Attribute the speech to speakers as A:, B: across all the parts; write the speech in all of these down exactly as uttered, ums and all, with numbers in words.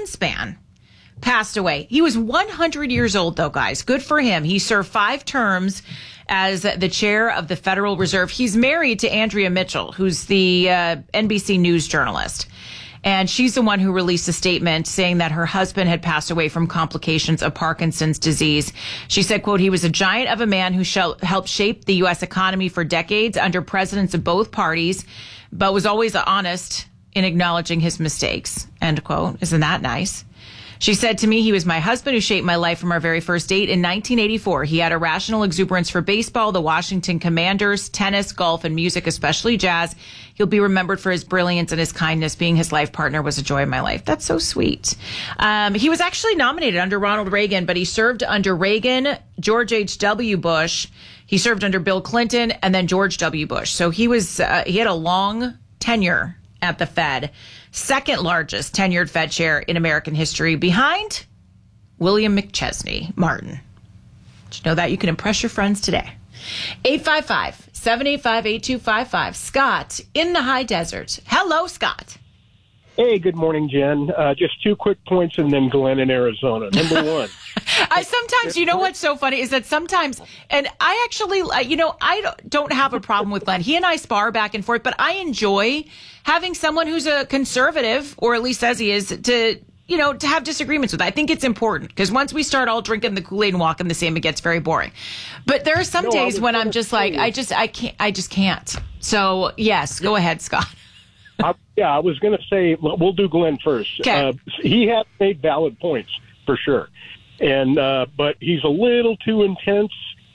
A: Greenspan passed away. He was one hundred years old, though, guys. Good for him. He served five terms as the chair of the Federal Reserve. He's married to Andrea Mitchell, who's the uh, N B C News journalist. And she's the one who released a statement saying that her husband had passed away from complications of Parkinson's disease. She said, quote, he was a giant of a man who shall, helped shape the U S economy for decades under presidents of both parties, but was always honest in acknowledging his mistakes, end quote. Isn't that nice? She said to me, he was my husband who shaped my life from our very first date in nineteen eighty-four. He had a rational exuberance for baseball, the Washington Commanders, tennis, golf, and music, especially jazz. He'll be remembered for his brilliance and his kindness. Being his life partner was a joy in my life. That's so sweet. Um, he was actually nominated under Ronald Reagan, but he served under Reagan, George H W. Bush. He served under Bill Clinton and then George W. Bush. So he was uh, he had a long tenure at the Fed. Second largest tenured Fed chair in American history, behind William McChesney Martin. Did you know that? You can impress your friends today. eight five five, seven eight five, eight two five five. Scott in the high desert. Hello, Scott.
B: Hey, good morning, Jen. Uh, just two quick points and then Glenn in Arizona. Number one.
A: I sometimes, you know what's so funny is that sometimes, and I actually, uh, you know, I don't- don't have a problem with Glenn. He and I spar back and forth, but I enjoy having someone who's a conservative, or at least says he is, to, you know, to have disagreements with. I think it's important because once we start all drinking the Kool-Aid and walking the same, it gets very boring. But there are some
B: No,
A: days when I'm
B: gonna
A: just
B: say-
A: like, I just, I can't, I just can't. So yes, go ahead, Scott.
B: I, yeah, I was going to say, well, we'll do Glenn first.
A: Okay.
B: Uh, he has made valid points, for sure. and uh, But he's a little too intense,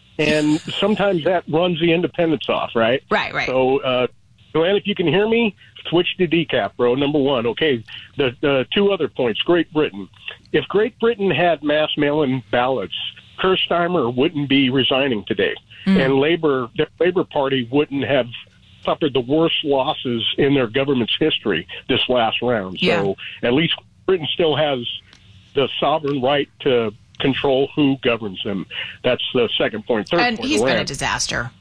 B: and sometimes that runs the independents off, right?
A: Right, right.
B: So, uh, Glenn, if you can hear me, switch to decaf, bro, number one. Okay, the, the two other points, Great Britain. If Great Britain had mass mail-in ballots, Kerstheimer wouldn't be resigning today, mm. and Labor, the Labor Party wouldn't have suffered the worst losses in their government's history this last round. So
A: yeah.
B: At least Britain still has the sovereign right to control who governs them. That's the second point. Third
A: and
B: point,
A: he's
B: Iran.
A: been a disaster.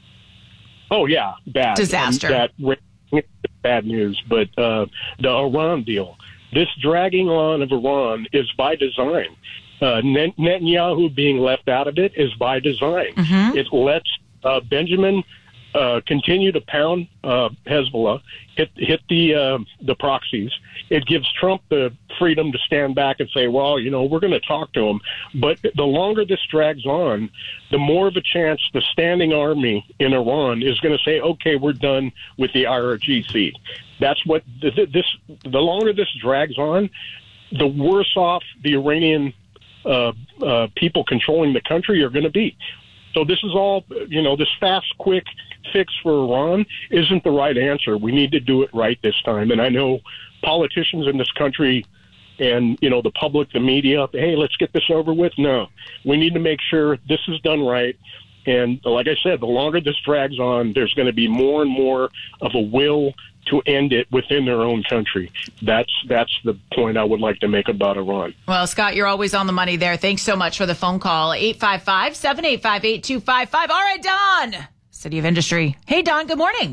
B: Oh, yeah, bad.
A: Disaster.
B: And that bad news. But uh, the Iran deal, this dragging on of Iran is by design. Uh, Net- Netanyahu being left out of it is by design.
A: Mm-hmm.
B: It lets uh, Benjamin uh, continue to pound uh, Hezbollah, hit hit the uh, the proxies. It gives Trump the freedom to stand back and say, well, you know, we're going to talk to him. But the longer this drags on, the more of a chance the standing army in Iran is going to say, okay, we're done with the I R G C. That's what this. The longer this drags on, the worse off the Iranian uh, uh, people controlling the country are going to be. So this is all, you know, this fast, quick fix for Iran isn't the right answer. We need to do it right this time. And I know politicians in this country and, you know, the public, the media, hey, let's get this over with. No, we need to make sure this is done right. And like I said, the longer this drags on, there's going to be more and more of a will to end it within their own country. That's that's the point I would like to make about Iran.
A: Well, Scott, you're always on the money there. Thanks so much for the phone call. eight five five, seven eight five, eight two five five. All right, Don, City of Industry. Hey, Don, good morning.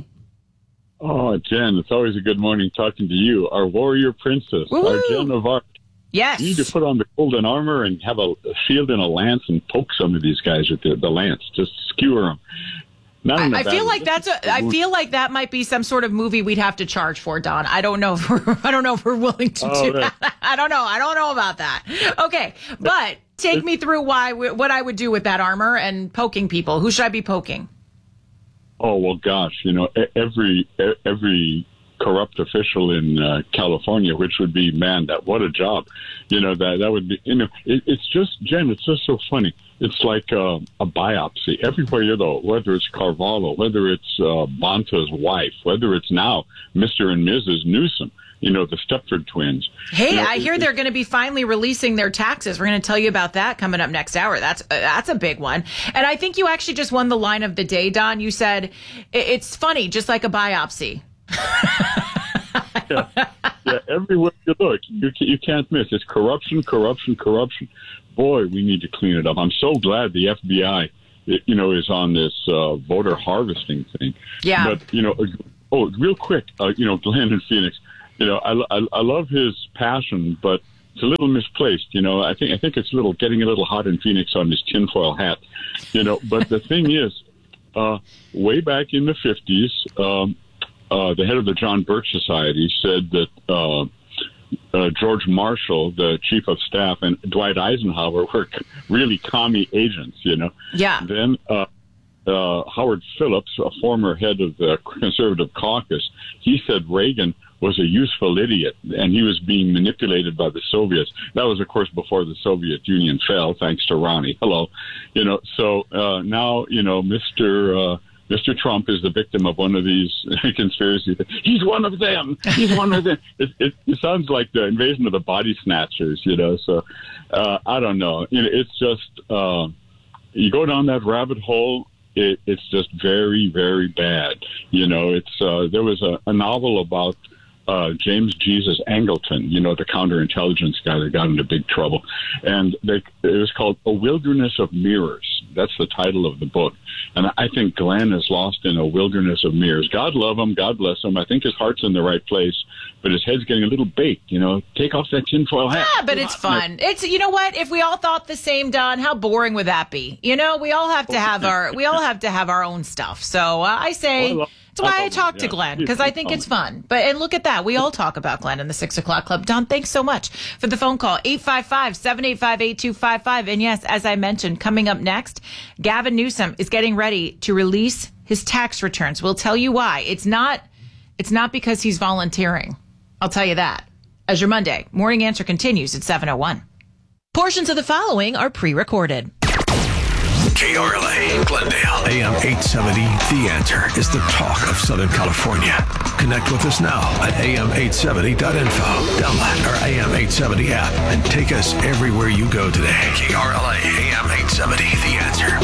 C: Oh, Jen, it's always a good morning talking to you, our warrior princess,
A: Woo-hoo.
C: our Jen of Arc.
A: Yes.
C: You need to put on the golden armor and have a, a shield and a lance and poke some of these guys with the, the lance. Just skewer them. Not in a
A: I, I
C: bad
A: feel
C: way.
A: like that's a. I feel like that might be some sort of movie we'd have to charge for, Don. I don't know if we're. I don't know if we're willing to
C: Oh,
A: do
C: right.
A: that. I don't know. I don't know about that. Okay, but take me through why what I would do with that armor and poking people. Who should I be poking?
C: Oh, well, gosh, you know, e- every e- every corrupt official in uh, California, which would be, man, that what a job. You know, that that would be, you know, it, it's just, Jen, it's just so funny. It's like uh, a biopsy. Everywhere you go, whether it's Carvalho, whether it's uh, Bonta's wife, whether it's now Mister and Missus Newsom, you know, the Stepford twins.
A: Hey,
C: you know,
A: I
C: it-
A: hear
C: it-
A: they're going to be finally releasing their taxes. We're going to tell you about that coming up next hour. That's uh, that's a big one. And I think you actually just won the line of the day, Don. You said it's funny, just like a biopsy.
C: yeah, yeah, everywhere you look, you, ca- you can't miss. It's corruption, corruption, corruption. Boy, we need to clean it up. I'm so glad the F B I, it, you know, is on this uh, voter harvesting thing.
A: Yeah.
C: But, you know, oh, real quick, uh, you know, Glenn in Phoenix, you know, I, I, I love his passion, but it's a little misplaced. You know, I think I think it's a little getting a little hot in Phoenix on his tinfoil hat. You know, but the thing is, uh, way back in the fifties, um, uh, the head of the John Birch Society said that uh, uh, George Marshall, the chief of staff, and Dwight Eisenhower were really commie agents. You know.
A: Yeah.
C: Then. Uh, Uh, Howard Phillips, a former head of the Conservative Caucus, he said Reagan was a useful idiot and he was being manipulated by the Soviets. That was, of course, before the Soviet Union fell, thanks to Ronnie. Hello. You know, so uh, now, you know, Mister Uh, Mister Trump is the victim of one of these conspiracy things. He's one of them. He's one of them. It, it, it sounds like the invasion of the body snatchers, you know. So uh, I don't know. You know, it's just uh, you go down that rabbit hole. It, it's just very, very bad. You know, it's uh, there was a, a novel about uh, James Jesus Angleton, you know, the counterintelligence guy that got into big trouble. And they, it was called A Wilderness of Mirrors. That's the title of the book. And I think Glenn is lost in a wilderness of mirrors. God love him. God bless him. I think his heart's in the right place, but his head's getting a little baked, you know. Take off that tinfoil hat.
A: Yeah, but it's fun. It's, you know what? If we all thought the same, Don, how boring would that be? You know, we all have to have our, we all have to have our own stuff. So uh, I say... Well, that's why I talk to Glenn, because I think it's fun. But and look at that. We all talk about Glenn in the six o'clock club. Don, thanks so much for the phone call. eight five five, seven eight five, eight two five five. And yes, as I mentioned, coming up next, Gavin Newsom is getting ready to release his tax returns. We'll tell you why. It's not, it's not because he's volunteering. I'll tell you that. As your Monday Morning Answer continues at seven oh one. Portions of the following are pre-recorded.
D: K R L A, Glendale, A M eight seventy, The Answer is the talk of Southern California. Connect with us now at A M eight seventy dot info. Download our A M eight seventy app and take us everywhere you go today. K R L A, A M eight seventy, The Answer.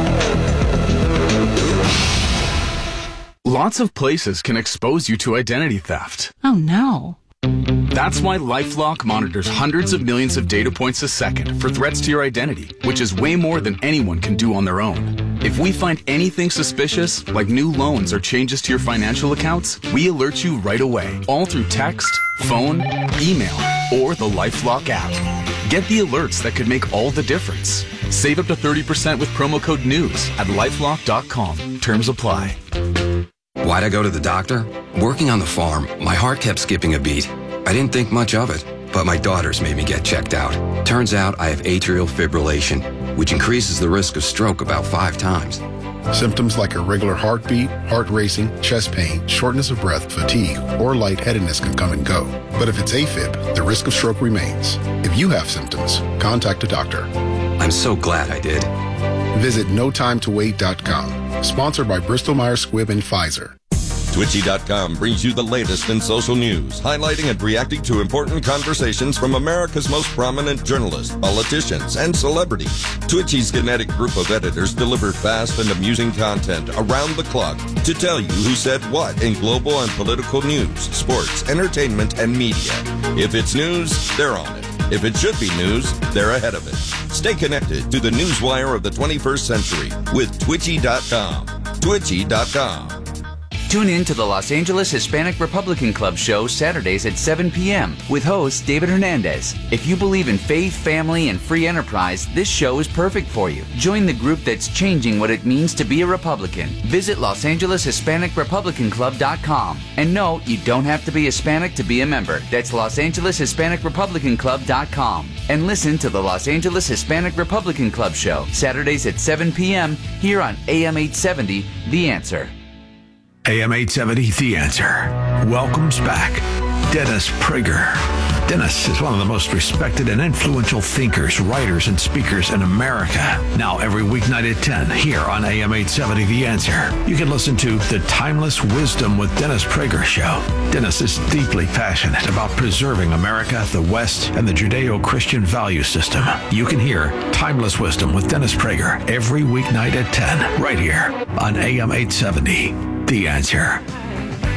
E: Lots of places can expose you to identity theft.
F: Oh, no.
E: That's why LifeLock monitors hundreds of millions of data points a second for threats to your identity, which is way more than anyone can do on their own. If we find anything suspicious, like new loans or changes to your financial accounts, we alert you right away, all through text, phone, email, or the LifeLock app. Get the alerts that could make all the difference. Save up to thirty percent with promo code NEWS at lifelock dot com. Terms apply.
G: Why'd I go to the doctor? Working on the farm, my heart kept skipping a beat. I didn't think much of it, but my daughters made me get checked out. Turns out I have atrial fibrillation, which increases the risk of stroke about five times.
H: Symptoms like irregular heartbeat, heart racing, chest pain, shortness of breath, fatigue, or lightheadedness can come and go. But if it's AFib, the risk of stroke remains. If you have symptoms, contact a doctor.
G: I'm so glad I did.
H: Visit no time to wait dot com. Sponsored by Bristol Myers Squibb and Pfizer.
I: Twitchy dot com brings you the latest in social news, highlighting and reacting to important conversations from America's most prominent journalists, politicians, and celebrities. Twitchy's kinetic group of editors deliver fast and amusing content around the clock to tell you who said what in global and political news, sports, entertainment, and media. If it's news, they're on it. If it should be news, they're ahead of it. Stay connected to the newswire of the twenty-first century with Twitchy dot com. Twitchy dot com.
J: Tune in to the Los Angeles Hispanic Republican Club show Saturdays at seven p.m. with host David Hernandez. If you believe in faith, family, and free enterprise, this show is perfect for you. Join the group that's changing what it means to be a Republican. Visit Los Angeles Hispanic Republican Club dot com. And no, you don't have to be Hispanic to be a member. That's Los Angeles Hispanic Republican Club dot com. And listen to the Los Angeles Hispanic Republican Club show Saturdays at seven p.m. here on A M eight seventy, The Answer.
D: A M eight seventy, The Answer welcomes back Dennis Prager. Dennis is one of the most respected and influential thinkers, writers, and speakers in America. Now every weeknight at ten here on A M eight seventy, The Answer. You can listen to The Timeless Wisdom with Dennis Prager show. Dennis is deeply passionate about preserving America, the West, and the Judeo-Christian value system. You can hear Timeless Wisdom with Dennis Prager every weeknight at ten right here on A M eight seventy, The Answer.